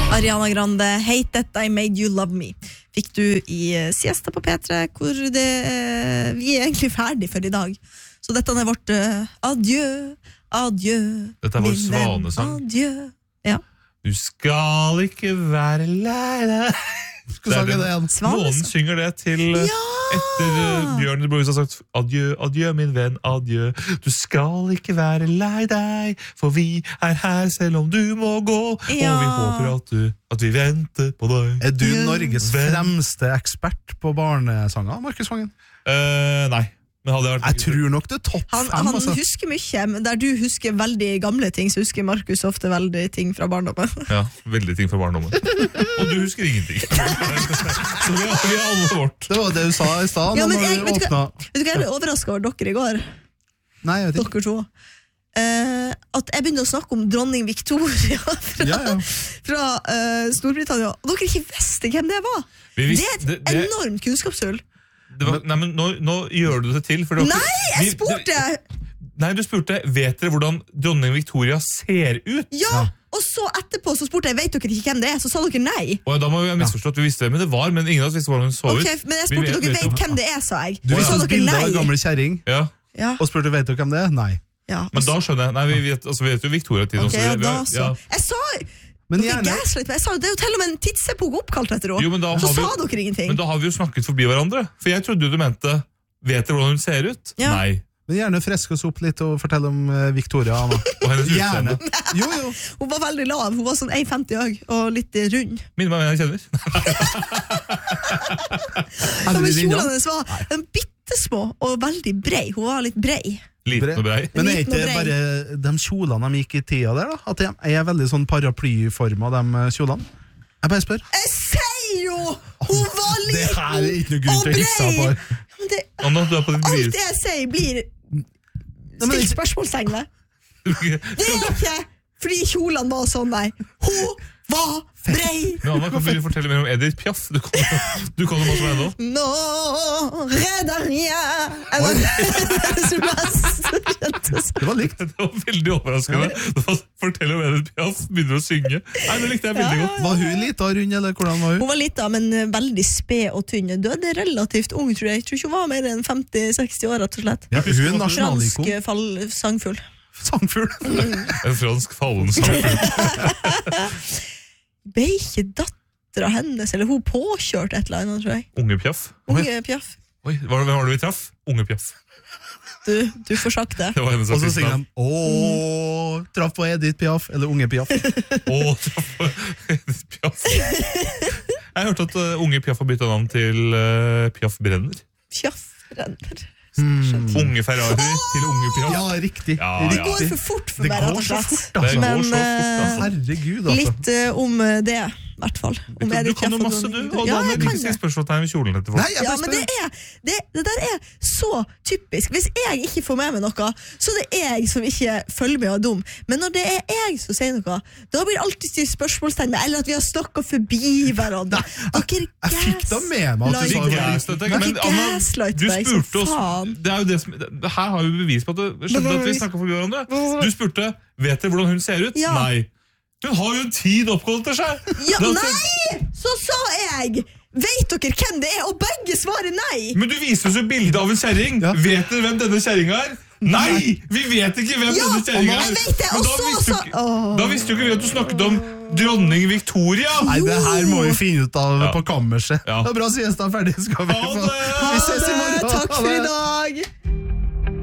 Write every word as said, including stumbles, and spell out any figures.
Ariana Grande, Hate That I Made You Love Me. Fikk du i siesta på P tre, hvor det, vi er egentlig ferdig for i dag. Så dette er vårt uh, adjø, adjø. Dette er vår svanesang. Adjø. Ja. Du skal ikke være lei deg. Skal det det Noen synger det til ja! Etter uh, Bjørn Brohus har sagt adjø, adjø min venn, adjø. Du skal ikke være lei deg, for vi er her selv om du må gå. Ja. Og vi håper at, du, at vi venter på deg. Er du Norges fremste ekspert på barnesanger, Markus Vangen? Uh, nei. Men hadde vært... Jeg tror nok det er topp han, fem. Han altså. husker mye, men der du husker veldig gamle ting, så husker Markus ofte veldig ting fra barndommen. Ja, veldig ting fra barndommen. Og du husker ingenting. Så vi har, vi har alle vårt. Det var det du sa i sted. Ja, men jeg, vet, vet, hva, vet du hva jeg ble overrasket over dere i går? Nei, jeg vet ikke. Dere to. Uh, at jeg begynte å snakke om dronning Victoria fra, ja, ja. fra uh, Storbritannia, og dere ikke visste hvem det var. Visste, det er et det, det, enormt kunnskapshull. Det var, nei, men nå, nå gjør du det til for dere, Nei, jeg spurte vi, Nei, du spurte vet dere hvordan dronning Victoria ser ut? Ja, ja. Og så etterpå så spurte jeg vet dere ikke hvem det er, så sa dere nei. Og da må vi ha misforstått, vi visste hvem det var, men ingen av oss visste hvordan hun så okay, ut. Men jeg spurte vi, dere vet, vet hvem det er, sa jeg. Du visste et bilde av en gamle kjæring, ja. Ja. Og spurte vet dere hvem det er? Nei. Ja, men da skjønner jeg, nei, vi vet, altså, vi vet jo Victoria-tiden okay, også. Ja, da, så. Ja. Jeg sa... Men jeg sa det er jo til og med en tidsepok oppkalt etter henne. Så sa vi, dere ingenting. Men da har vi jo snakket forbi hverandre. For jeg trodde du mente vet dere hvordan hun ser ut? Ja. Nei. Men gjerne freske oss opp litt og fortelle om Victoria, Anna. Og hennes gjerne. utseende. Jo, jo. Hun var veldig lav. Hun var sånn en femti høy og litt rund. Minner meg hvem jeg kjenner. Ja, men kjolene hennes var en bittesmå og veldig brei. Hun var litt brei. Liten og brei. Men er ikke det bare de kjolene de gikk i tida der, da? At de er veldig sånn paraplyforma, de kjolene? Jeg bare spør. Jeg sier jo! Hun var liten det her er ikke noe grunn til å hisse på. Det, Anna, du er på alt det jeg sier blir stilt spørsmålstegn ved. Det er ikke fordi kjolene var sånn, nei. Hun var brei. Men Anna, kan du fortelle mer om Edith Piaf? Du kan, du kan jo masse med ennå. Nå redder jeg. Det var likt. Det var veldig overraskende. Fortell om Edith Piaf, begynner å synge. Nei, det likte jeg veldig ja, godt. Var hun litt av rund, eller hvordan var hun? Hun var litt av, men veldig sped og tynn. Døde relativt ung, tror jeg. Jeg tror ikke hun var mer enn femti seksti år, rett og slett. Ja, hun er nasjonalikon. Fransk fall, sangfull. Sangfull. En fransk fallen sangfull. Ble ikke dattera hennes, eller hun påkjørt et eller annet, tror jeg. Unge Piaf. Unge Piaf. Oi, hvem var det vi traff? Unge Piaf. Du, du får sagt det. Det var hennes og så artistnavn. sier de, åh, traff på Edith Piaf, eller Unge Piaf. Åh, traff på Edith Piaf. Jeg har hørt at uh, Unge Piaf har byttet navn til uh, Piaf Brenner. Piaf Brenner. Hmm. Unge Ferrari oh! til Unge Piaf. Ja, riktig. Ja, det ja. går for fort for det meg, rett og slett. Fort, altså. Men fort, altså. Herregud, altså. litt uh, om det, i hvert fall. Om du, du kan jo masse, du. Og ja, da må jeg ikke spørsmålstegn ved kjolen etter folk. Nei, ja, men det, er, det, det der er så typisk. Hvis jeg ikke får med meg noe, så det er jeg som ikke følger med og er dum. Men når det er jeg som sier noe, da blir det alltid styrt spørsmålstegn med, eller at vi har snakket forbi hverandre. Dere jeg fikk da med meg at du sa det. Gaslight, men Anna, du spurte oss, det er jo det som, det her har vi bevis på at du skjønte at vi snakket forbi hverandre. Du spurte, vet dere hvordan hun ser ut? Ja. Nei. Hun har jo en tid oppkalt til seg. Ja, nei! Så sa jeg, vet dere hvem det er? Og begge svarer nei. Men du viser oss jo bildet av en kjerring. Ja. Vet dere hvem denne kjerringen er? Nei! Vi vet ikke hvem ja, denne kjerringen er. Jeg vet det, og da, så, visste så, ikke, da visste jo ikke vi at du snakket om dronning Victoria. Nei, det her må vi finne ut av ja. på kammerset. Ja. Det er bra, sies da ferdig. Skal vi, ha det! vi ses i morgen. Takk for i dag.